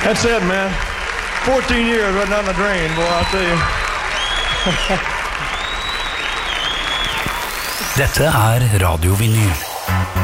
That's it, man. 14 years right down the drain, boy, I'll tell you. Dette Radio Vinyl.